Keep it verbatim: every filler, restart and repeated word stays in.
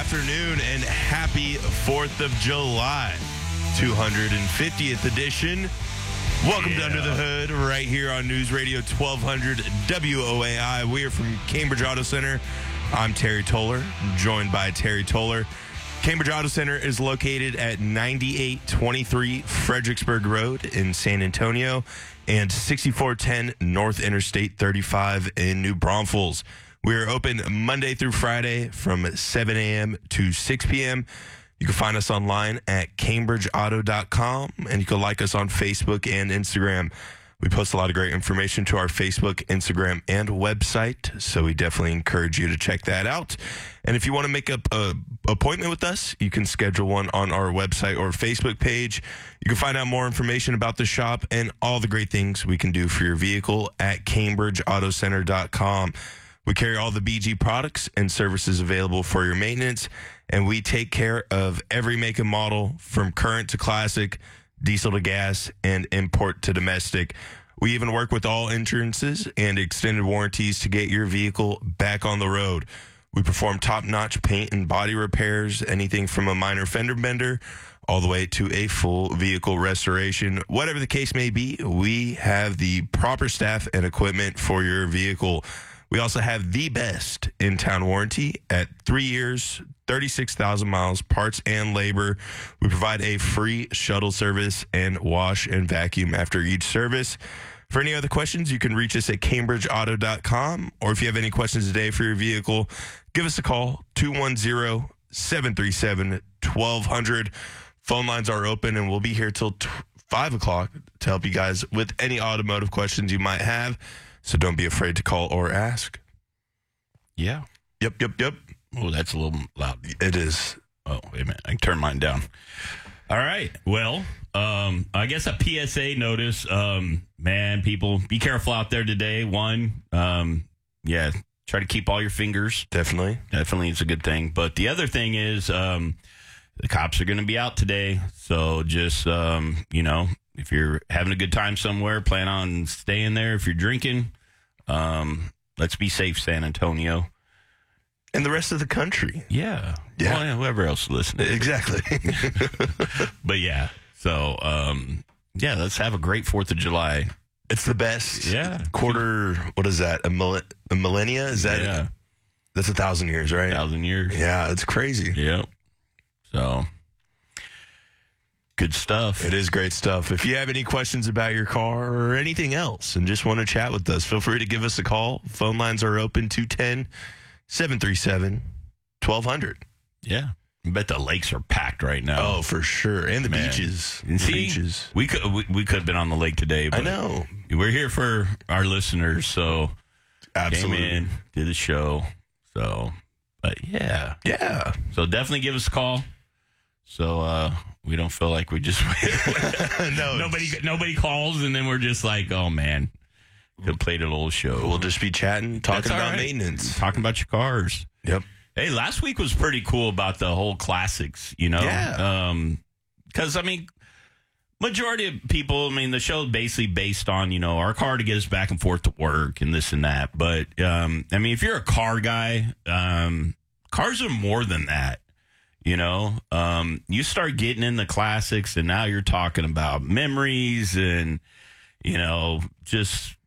afternoon and happy fourth of July, two hundred fiftieth edition. Welcome yeah. to Under the Hood right here on News Radio twelve hundred W O A I. We are from Cambridge Auto Center. I'm Terry Toller, joined by Terry Toller. Cambridge Auto Center is located at ninety-eight twenty-three Fredericksburg Road in San Antonio and sixty-four ten North Interstate thirty-five in New Braunfels. We are open Monday through Friday from seven a.m. to six p.m. You can find us online at cambridge auto dot com, and you can like us on Facebook and Instagram. We post a lot of great information to our Facebook, Instagram, and website, so we definitely encourage you to check that out. And if you want to make up an appointment with us, you can schedule one on our website or Facebook page. You can find out more information about the shop and all the great things we can do for your vehicle at cambridge auto center dot com. We carry all the B G products and services available for your maintenance, and we take care of every make and model from current to classic, diesel to gas, and import to domestic. We even work with all insurances and extended warranties to get your vehicle back on the road. We perform top-notch paint and body repairs, anything from a minor fender bender all the way to a full vehicle restoration. Whatever the case may be, we have the proper staff and equipment for your vehicle. We also have the best in-town warranty at three years, thirty-six thousand miles, parts and labor. We provide a free shuttle service and wash and vacuum after each service. For any other questions, you can reach us at cambridge auto dot com, or if you have any questions today for your vehicle, give us a call, two one zero, seven three seven, one two zero zero. Phone lines are open, and we'll be here till t- five o'clock to help you guys with any automotive questions you might have. So don't be afraid to call or ask. Yeah. Yep, yep, yep. Oh, that's a little loud. It is. Oh, wait a minute. I can turn mine down. All right. Well, um, I guess a P S A notice. Um, man, people, be careful out there today. One, um, yeah, try to keep all your fingers. Definitely. Definitely is a good thing. But the other thing is um, the cops are going to be out today. So just, um, you know, if you're having a good time somewhere, plan on staying there. If you're drinking, um, let's be safe, San Antonio. And the rest of the country. Yeah. Yeah. Well, yeah, whoever else is listening. Exactly. But yeah, so, um, yeah, let's have a great fourth of July. It's the best. Yeah. Quarter, what is that? A, mil- a millennia? Is that? Yeah. That's a thousand years, right? A thousand years. Yeah, it's crazy. Yep. So, good stuff. It is great stuff. If you have any questions about your car or anything else and just want to chat with us, feel free to give us a call. Phone lines are open, two one zero, seven three seven, one two zero zero. Yeah. I bet the lakes are packed right now. Oh, for sure. And the Man. beaches. And The see, beaches. we could we, we could have been on the lake today. But I know. We're here for our listeners, so Absolutely. came in, did the show. So, but yeah. Yeah. So definitely give us a call. So uh, we don't feel like we just no. nobody nobody calls and then we're just like, oh man, could have played a little show. We'll just be chatting, talking That's all about right. maintenance. Talking about your cars. Yep. Hey, last week was pretty cool about the whole classics, you know? Yeah. Um, because, I mean, majority of people, I mean, the show is basically based on, you know, our car to get us back and forth to work and this and that. But, um, I mean, if you're a car guy, um, cars are more than that, you know? Um, you start getting in the classics and now you're talking about memories and, you know, just